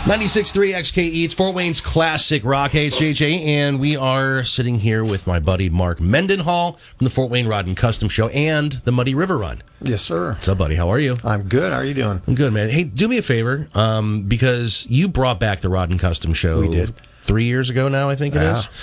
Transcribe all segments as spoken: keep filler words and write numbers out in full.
ninety-six point three X K E, it's Fort Wayne's classic rock. Hey, it's J J, and we are sitting here with my buddy Mark Mendenhall from the Fort Wayne Rod and Custom Show and the Muddy River Run. Yes, sir. What's up, buddy? How are you? I'm good. How are you doing? I'm good, man. Hey, do me a favor, um, because you brought back the Rod and Custom Show. We did. Three years ago now, I think it Yeah. is.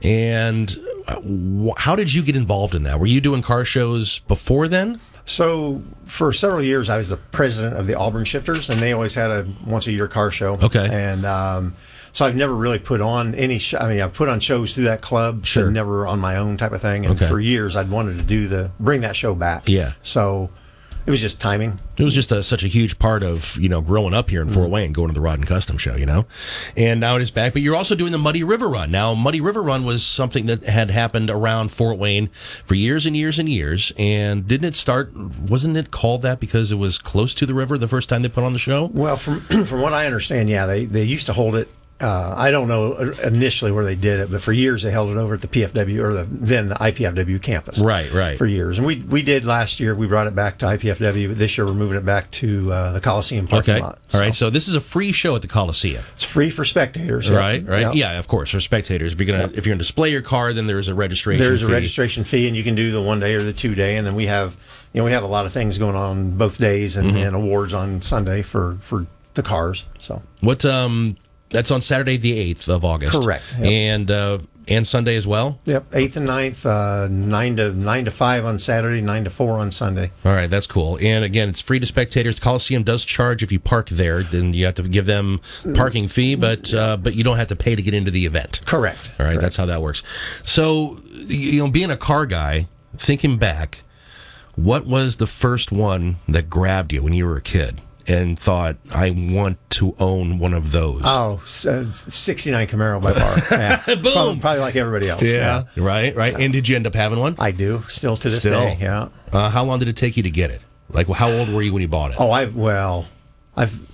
And uh, wh- how did you get involved in that? Were you doing car shows before then? So for several years, I was the president of the Auburn Shifters, and they always had a once-a-year car show. Okay. And um, so I've never really put on any. Sh- I mean, I've put on shows through that club, Sure. but never on my own type of thing. And Okay. for years, I'd wanted to do the bring that show back. Yeah. So it was just timing. It was just a, such a huge part of, you know, growing up here in Fort Wayne, going to the Rod and Custom Show, you know. And now it is back. But you're also doing the Muddy River Run. Now, Muddy River Run was something that had happened around Fort Wayne for years and years and years. And didn't it start, wasn't it called that because it was close to the river the first time they put on the show? Well, from from what I understand, yeah, they, they used to hold it. Uh, I don't know initially where they did it, but for years they held it over at the P F W or the then the I P F W campus. Right, right. For years, and we we did last year. We brought it back to I P F W, but this year we're moving it back to uh, the Coliseum parking Okay. lot. All right. So this is a free show at the Coliseum. It's free for spectators. Yep. Right, right. Yep. Yeah, of course, for spectators. If you're gonna if you're gonna display your car, then there's a registration There's fee. a registration fee, and you can do the one day or the two day, and then we have you know we have a lot of things going on both days, and, Mm-hmm. and awards on Sunday for for the cars. So What um that's on Saturday the eighth of August. Correct, yep. And uh and Sunday as well? yep, eighth and ninth, uh, nine to nine to five on Saturday, nine to four on Sunday. All right, that's cool. And again, it's free to spectators. The Coliseum does charge if you park there, then you have to give them parking fee, but uh, but you don't have to pay to get into the event. Correct. All right, that's how that works. So, you know, being a car guy, thinking back, what was the first one that grabbed you when you were a kid and thought, I want to own one of those? Oh, uh, sixty-nine Camaro by far. Yeah. Boom. Probably, probably like everybody else. Right, right. And did you end up having one? I do, still to this Still? day. Yeah. Uh, how long did it take you to get it? Like, how old were you when you bought it? Oh, I've, well, I've,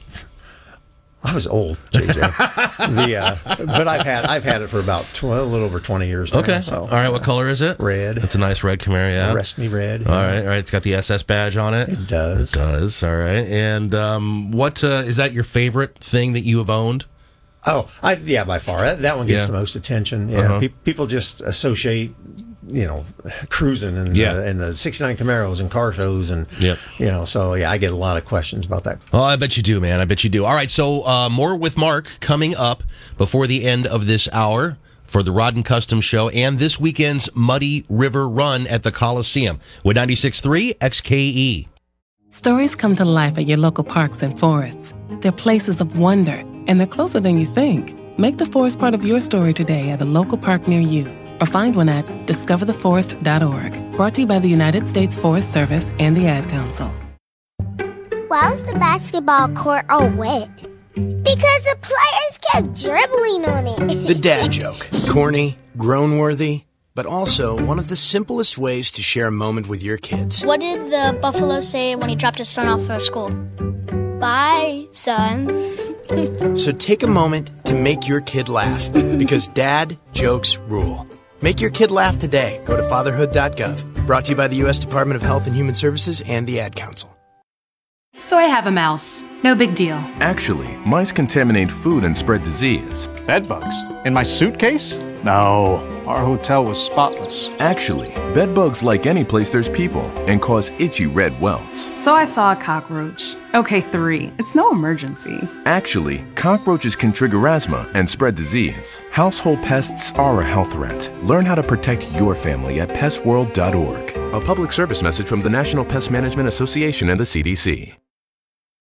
I was old, J J. the, uh, but I've had, I've had it for about tw- a little over twenty years now. Okay. So, All right. What color is it? Red. It's a nice red Camaro, yeah. Arrest Me Red. All right. All right. It's got the S S badge on it. It does. It does. All right. And um, what uh, is that your favorite thing that you have owned? Oh, I, yeah, by far. That, that one gets Yeah. the most attention. Yeah. Uh-huh. Pe- people just associate, you know, cruising and, Yeah. the, and the sixty-nine Camaros and car shows. And, Yep. you know, so yeah, I get a lot of questions about that. Oh, I bet you do, man. I bet you do. All right. So uh, more with Mark coming up before the end of this hour for the Rod and Custom Show and this weekend's Muddy River Run at the Coliseum with ninety-six point three X K E. Stories come to life at your local parks and forests. They're places of wonder, and they're closer than you think. Make the forest part of your story today at a local park near you, or find one at discover the forest dot org. Brought to you by the United States Forest Service and the Ad Council. Why was the basketball court all wet? Because the players kept dribbling on it. The dad joke. Corny, groan-worthy, but also one of the simplest ways to share a moment with your kids. What did the buffalo say when he dropped his son off at school? Bye, son. So take a moment to make your kid laugh, because dad jokes rule. Make your kid laugh today. Go to fatherhood dot gov. Brought to you by the U S Department of Health and Human Services and the Ad Council. So I have a mouse. No big deal. Actually, mice contaminate food and spread disease. Bed bugs? In my suitcase? No, our hotel was spotless. Actually, bed bugs like any place there's people and cause itchy red welts. So I saw a cockroach. Okay, three. It's no emergency. Actually, cockroaches can trigger asthma and spread disease. Household pests are a health threat. Learn how to protect your family at pest world dot org. A public service message from the National Pest Management Association and the C D C.